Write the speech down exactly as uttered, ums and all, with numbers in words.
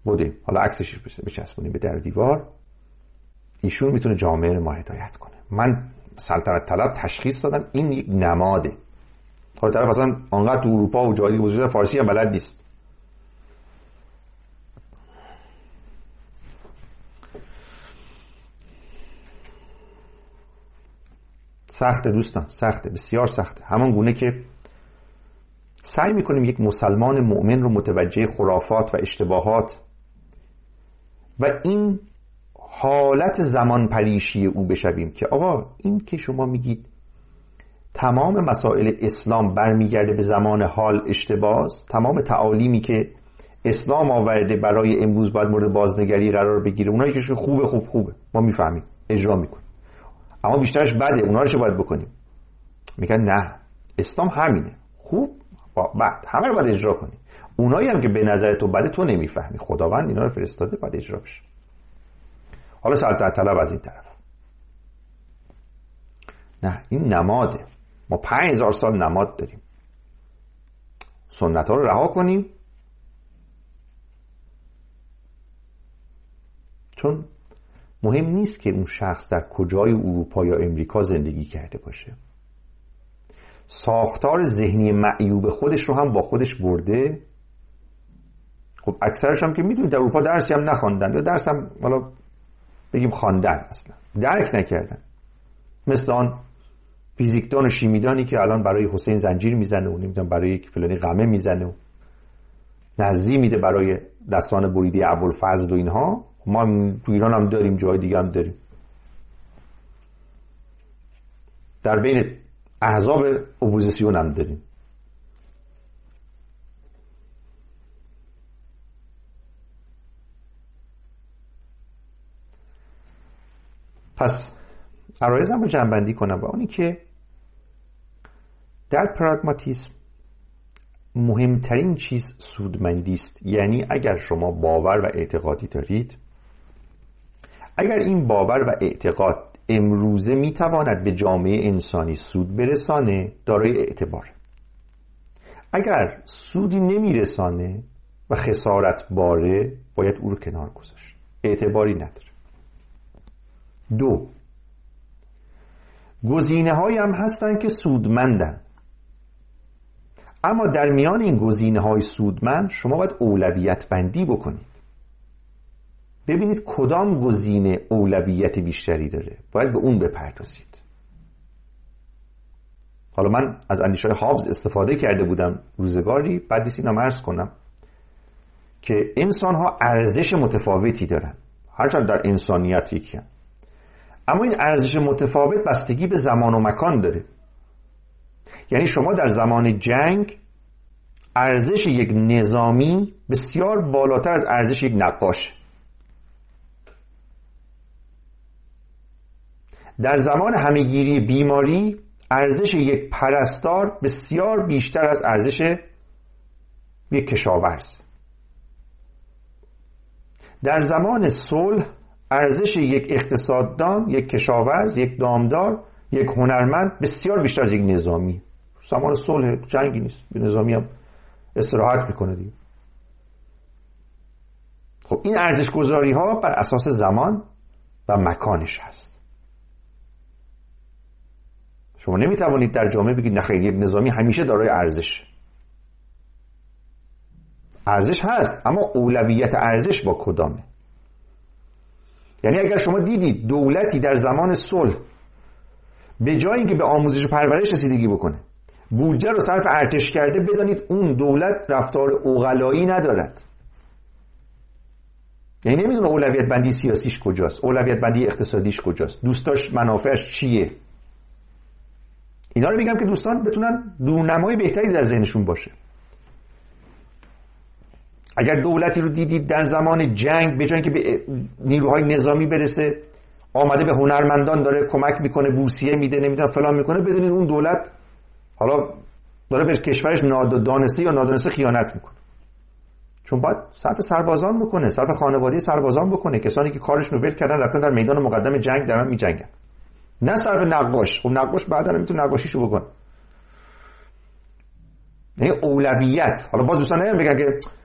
بوده، حالا عکسش بچسبونیم به در دیوار، ایشون میتونه جامعه ما هدایت کنه. من سلطنت طلب تشخیص دادم این یک نماده. حالا طرف اصلا آنقدر تو اروپا و جایی وجود فارسی هم بلد نیست. سخته دوستان، سخته، بسیار سخته. همان گونه که سعی میکنیم یک مسلمان مؤمن رو متوجه خرافات و اشتباهات و این حالت زمان پریشی او بشویم که آقا این که شما میگید تمام مسائل اسلام برمیگرده به زمان حال اشتباهه، تمام تعالیمی که اسلام آورده برای امروز باید مورد بازنگری قرار بگیره، اونایی که خوبه خوب خوبه ما میفهمیم اجرا میکنیم، اما بیشترش بده، اونا رو چه باید بکنیم؟ میگن نه اسلام همینه، خوب بعد همه رو باید اجرا کنی. اونایی هم که به نظر تو بده تو نمیفهمی، خداوند اینا رو فرستاده باید اجرا بشه. حالا سلطنت طلب از این طرف، نه این نماده، ما پنج هزار سال نماد داریم، سنت ها رو رها کنیم، چون مهم نیست که اون شخص در کجای اروپا یا امریکا زندگی کرده باشه، ساختار ذهنی معیوب خودش رو هم با خودش برده. خب اکثرش هم که میدونید در اروپا درسی هم نخواندن یا درس هم حالا بگیم خواندن اصلا درک نکردن، مثل آن فیزیکدان و شیمیدانی که الان برای حسین زنجیر میزنه و نمیدونم برای یک فلانی قمه میزنه و نظری میده برای دستان بریده ابوالفضل و اینها. ما تو ایران هم داریم، جای دیگه هم داریم. در بین احزاب اپوزیسیون هم داریم. پس عرایزم رو جمع‌بندی کنم با اونی که در پراگماتیسم مهمترین چیز سودمندی است. یعنی اگر شما باور و اعتقادی دارید، اگر این باور و اعتقاد امروزه میتواند به جامعه انسانی سود برسانه، دارای اعتبار. اگر سودی نمیرسانه و خسارت باره، باید او رو کنار گذاشت، اعتباری نداره. دو، گزینه هایی هم هستن که سودمندن، اما در میان این گزینه های سودمند شما باید اولویت بندی بکنید، ببینید کدام گزینه اولویت بیشتری داره، باید به اون بپردازید. حالا من از اندیشه هابز استفاده کرده بودم روزگاری، بعد نیست اینم عرض کنم که انسان ها ارزش متفاوتی دارن، هرچند در انسانیت یکی هم. اما این ارزش متفاوت بستگی به زمان و مکان داره. یعنی شما در زمان جنگ ارزش یک نظامی بسیار بالاتر از ارزش یک نقاش. در زمان همهگیری بیماری ارزش یک پرستار بسیار بیشتر از ارزش یک کشاورز. در زمان صلح ارزش یک اقتصاددان، یک کشاورز، یک دامدار، یک هنرمند بسیار بیشتر از یک نظامی. زمان صلح جنگی نیست، به نظامی هم استراحت میکنه دیگه. خب این ارزش گذاری ها بر اساس زمان و مکانش هست. شما نمیتوانید در جامعه بگید نخیر یک نظامی همیشه دارای ارزش. ارزش هست، اما اولویت ارزش با کدامه؟ یعنی اگر شما دیدید دولتی در زمان صلح به جای اینکه به آموزش و پرورش رسیدگی بکنه بودجه رو صرف ارتش کرده، بدانید اون دولت رفتار عقلایی ندارد. یعنی نمیدونه اولویت بندی سیاسیش کجاست، اولویت بندی اقتصادیش کجاست، دوستاش منافعش چیه. اینا رو میگم که دوستان بتونن دورنمای بهتری در ذهنشون باشه. اگر دولتی رو دیدید در زمان جنگ به جای اینکه به نیروهای نظامی برسه آمده به هنرمندان داره کمک میکنه، بورسیه میده، نمیدونم فلان میکنه، بدونید اون دولت حالا داره به کشورش نادانسته یا نادانسته خیانت میکنه. چون باید صرف سربازان بکنه، صرف خانواده سربازان بکنه، کسانی که کارشون رو ول کردن رفتن در میدان مقدم جنگ دارن میجنگن، نه صرف نقاش. خب نقاش بعدا نمیتونه نقاشیشو بکنه. یعنی اولویت. حالا باز دوستان نمیگن که